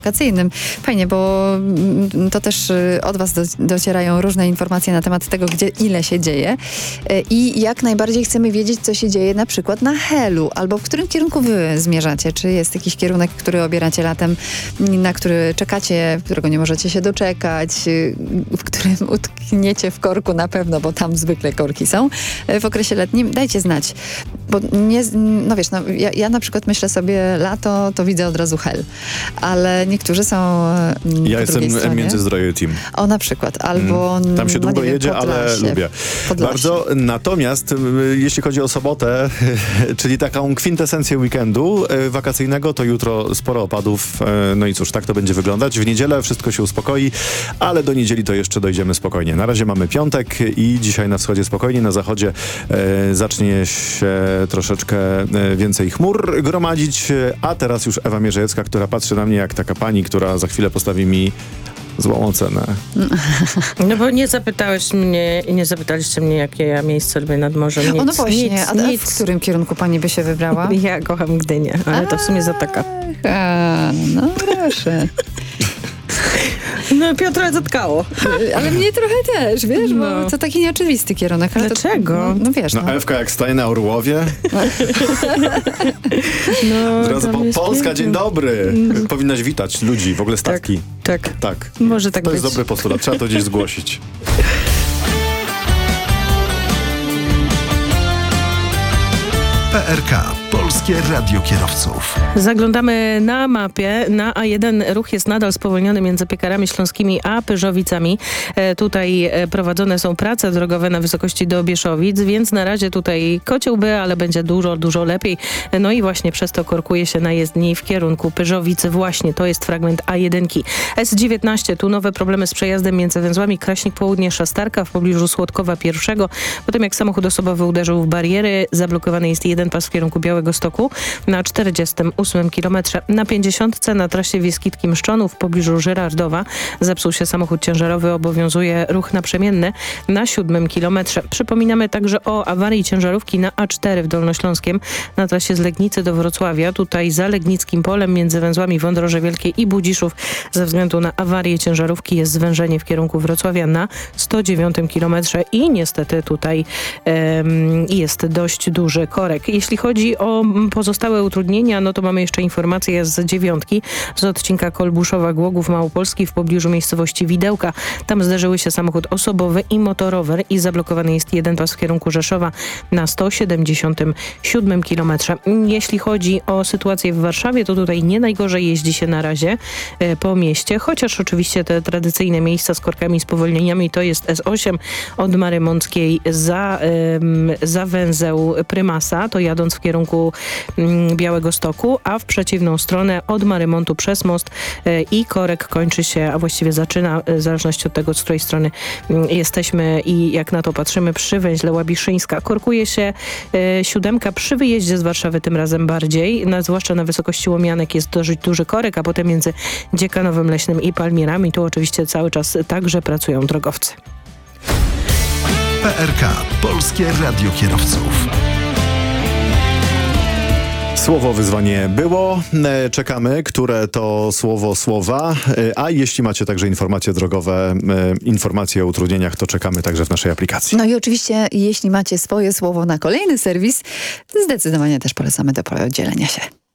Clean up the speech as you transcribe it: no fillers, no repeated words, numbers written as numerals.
Wakacyjnym. Fajnie, bo to też od was docierają różne informacje na temat tego, gdzie ile się dzieje i jak najbardziej chcemy wiedzieć, co się dzieje na przykład na Helu, albo w którym kierunku wy zmierzacie. Czy jest jakiś kierunek, który obieracie latem, na który czekacie, którego nie możecie się doczekać, w którym utkniecie w korku na pewno, bo tam zwykle korki są w okresie letnim. Dajcie znać, bo nie, no wiesz, ja na przykład myślę sobie lato, to widzę od razu Hel, ale niektórzy są Ja jestem Międzyzdroje Team. O, na przykład. Albo tam się długo jedzie, ale lubię. Bardzo. Natomiast jeśli chodzi o sobotę, czyli taką kwintesencję weekendu wakacyjnego, to jutro sporo opadów. No i cóż, tak to będzie wyglądać. W niedzielę wszystko się uspokoi, ale do niedzieli to jeszcze dojdziemy spokojnie. Na razie mamy piątek i dzisiaj na wschodzie spokojnie, na zachodzie zacznie się troszeczkę więcej chmur gromadzić, a teraz już Ewa Mierzejewska, która patrzy na mnie jak taka pani, która za chwilę postawi mi złą ocenę. No bo nie zapytaliście mnie, jakie ja miejsce lubię nad morzem. Nic, no właśnie, nic. W którym kierunku pani by się wybrała? Ja kocham Gdynię, ale to w sumie Zatoka. No proszę. No Piotra zatkało. Ale mnie trochę też, wiesz, bo to taki nieoczywisty kierunek. Ale dlaczego? No wiesz. No Ewka jak staje na Orłowie. No, zrazu Polska, dzień dobry. Powinnaś witać ludzi, w ogóle statki. Tak. Może tak to być. To jest dobry postulat, trzeba to gdzieś zgłosić. PRK. Polskie Radio Kierowców. Zaglądamy na mapie. Na A1 ruch jest nadal spowolniony między Piekarami Śląskimi a Pyrzowicami. Tutaj prowadzone są prace drogowe na wysokości do Bieszowic, więc na razie tutaj kocioł by, ale będzie dużo lepiej. No i właśnie przez to korkuje się na jezdni w kierunku Pyrzowicy. Właśnie to jest fragment A1. S19. Tu nowe problemy z przejazdem między węzłami Kraśnik Południe Szastarka w pobliżu Słodkowa I. Potem jak samochód osobowy uderzył w bariery, zablokowany jest jeden pas w kierunku Białegostoku na 48 km. Na 50 na trasie Wieskitki-Mszczonów w pobliżu Żyrardowa zepsuł się samochód ciężarowy, obowiązuje ruch naprzemienny na 7 km. Przypominamy także o awarii ciężarówki na A4 w Dolnośląskiem na trasie z Legnicy do Wrocławia. Tutaj za Legnickim Polem między węzłami Wądroże Wielkie i Budziszów ze względu na awarię ciężarówki jest zwężenie w kierunku Wrocławia na 109 km i niestety tutaj jest dość duży korek. Jeśli chodzi o pozostałe utrudnienia, no to mamy jeszcze informację z 9 z odcinka Kolbuszowa-Głogów Małopolski w pobliżu miejscowości Widełka. Tam zderzyły się samochód osobowy i motorower i zablokowany jest jeden pas w kierunku Rzeszowa na 177 km. Jeśli chodzi o sytuację w Warszawie, to tutaj nie najgorzej jeździ się na razie po mieście, chociaż oczywiście te tradycyjne miejsca z korkami i spowolnieniami to jest S8 od Marymąckiej za węzeł Prymasa, to jadąc w kierunku Białegostoku, a w przeciwną stronę od Marymontu przez most i korek kończy się, a właściwie zaczyna, w zależności od tego, z której strony jesteśmy i jak na to patrzymy, przy węźle Łabiszyńska. Korkuje się 7 przy wyjeździe z Warszawy tym razem bardziej, zwłaszcza na wysokości Łomianek jest dość duży korek, a potem między Dziekanowem Leśnym i Palmierami tu oczywiście cały czas także pracują drogowcy. PRK. Polskie Radio Kierowców. Słowo wyzwanie było. Czekamy, które to słowa. A jeśli macie także informacje drogowe, informacje o utrudnieniach, to czekamy także w naszej aplikacji. No i oczywiście, jeśli macie swoje słowo na kolejny serwis, zdecydowanie też polecamy do podzielenia się.